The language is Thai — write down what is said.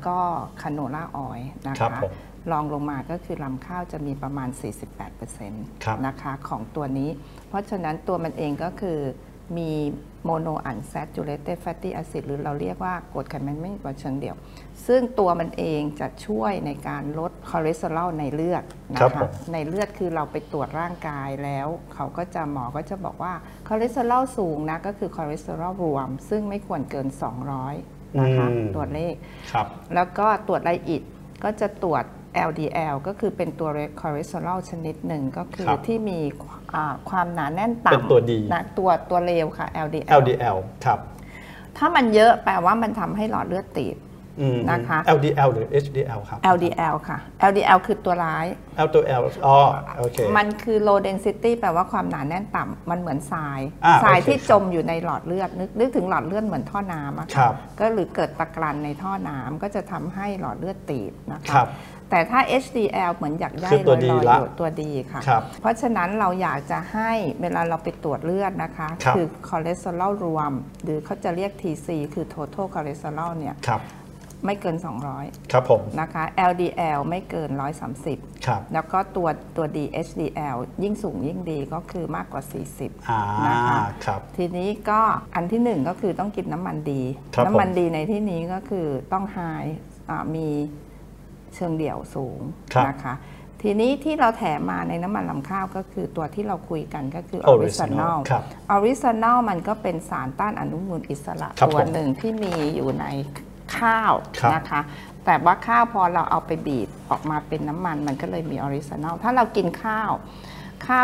ก็คาโนล่าออยล์นะคะรองลงมาก็คือลำข้าวจะมีประมาณ 48% นะคะของตัวนี้เพราะฉะนั้นตัวมันเองก็คือมีโมโนอันแซจูเรตเตดแฟตตี้แอซิดหรือเราเรียกว่ากรดไขมันไม่บดเชิงเดี่ยวซึ่งตัวมันเองจะช่วยในการลดคอเลสเตอรอลในเลือดนะคะในเลือดคือเราไปตรวจร่างกายแล้วเขาก็จะหมอก็จะบอกว่าคอเลสเตอรอลสูงนะก็คือคอเลสเตอรอลรวมซึ่งไม่ควรเกิน200นะคะตัวเลขแล้วก็ตรวจละเอียดก็จะตรวจLDL ก็คือเป็นตัวคอเลสเตอรอลชนิดหนึ่งก็คือที่มีความหนาแน่นต่ำเป็นตัวดีนะตัวเลวค่ะ LDL ครับถ้ามันเยอะแปลว่ามันทำให้หลอดเลือดตีบนะคะ LDL หรือ HDL ครับ LDL ค่ะ LDL คือตัวร้าย LDL อ๋อโอเคมันคือ low density แปลว่าความหนาแน่นต่ำมันเหมือนทรายที่จมอยู่ในหลอดเลือดนึกถึงหลอดเลือดเหมือนท่อน้ำอะค่ะก็หรือเกิดตะกรันในท่อน้ำก็จะทำให้หลอดเลือดตีบนะคะแต่ถ้า HDL เหมือนหยักใยลอยๆอยู่ตัวดีค่ะเพราะฉะนั้นเราอยากจะให้เวลาเราไปตรวจเลือดนะคะคือคอเลสเตอรอลรวมหรือเขาจะเรียก TC คือ total cholesterol เนี่ยไม่เกิน200 ครับผมนะคะ LDL ไม่เกิน130 ครับแล้วก็ตัวดี HDL ยิ่งสูงยิ่งดีก็คือมากกว่า40นะคะทีนี้ก็อันที่หนึ่งก็คือต้องกินน้ำมันดีน้ำมันดีในที่นี้ก็คือต้องไฮมีเชิงเดี่ยวสูงนะคะทีนี้ที่เราแถมมาในน้ำมันลำข้าวก็คือตัวที่เราคุยกันก็คือออริซานอลมันก็เป็นสารต้านอนุมูลอิสระตัวหนึ่งที่มีอยู่ในข้าวนะคะแต่ว่าข้าวพอเราเอาไปบีบออกมาเป็นน้ำมันมันก็เลยมีออริซานอลถ้าเรากินข้าว